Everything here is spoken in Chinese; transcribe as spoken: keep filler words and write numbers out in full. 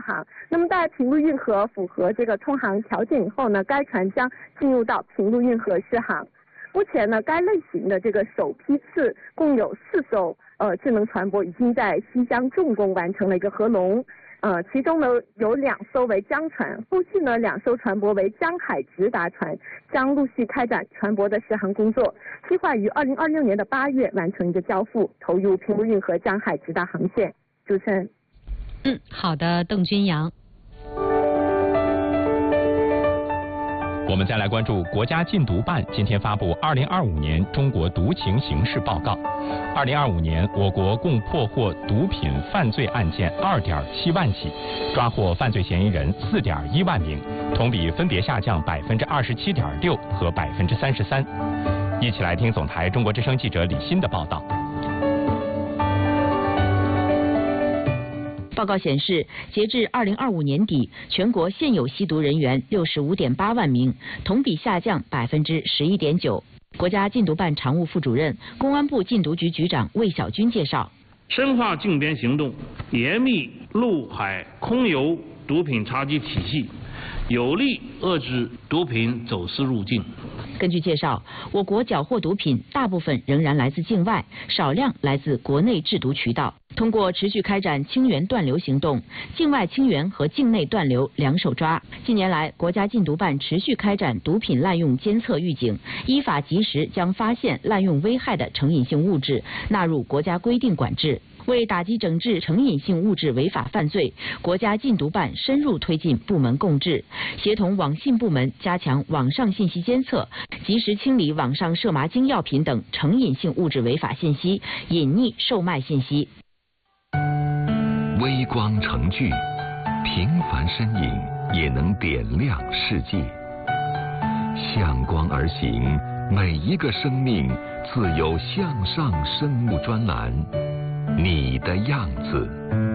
航。那么在平陆运河符合这个通航条件以后呢，该船将进入到平陆运河试航。目前呢，该类型的这个首批次共有四艘呃智能船舶已经在西江重工完成了一个合龙。呃，其中呢有两艘为江船，后续呢两艘船舶为江海直达船，将陆续开展船舶的试航工作，计划于二零二六年的八月完成一个交付，投入平陆运河江海直达航线。主持人， 嗯，好的，邓君阳。 我们再来关注国家禁毒办今天发布二零二五年中国毒情形势报告。二零二五年，我国共破获毒品犯罪案件二点七万起，抓获犯罪嫌疑人四点一万名，同比分别下降百分之二十七点六和百分之三十三。一起来听总台中国之声记者李欣的报道。 报告显示，截至二零二五年底，全国现有吸毒人员六十五点八万名，同比下降百分之十一点九。国家禁毒办常务副主任、公安部禁毒局局长魏小军介绍， 深化禁边行动，严密陆海空油毒品查缉体系，有力遏制毒品走私入境。 根据介绍，我国缴获毒品大部分仍然来自境外，少量来自国内制毒渠道。通过持续开展清源断流行动，境外清源和境内断流两手抓。近年来，国家禁毒办持续开展毒品滥用监测预警，依法及时将发现滥用危害的成瘾性物质纳入国家规定管制。为打击整治成瘾性物质违法犯罪，国家禁毒办深入推进部门共治，协同网信部门加强网上信息监测，及时清理网上涉麻精药品等成瘾性物质违法信息、隐匿售卖信息。 微光成炬，平凡身影也能点亮世界。向光而行，每一个生命自有向上生物专栏。你的样子。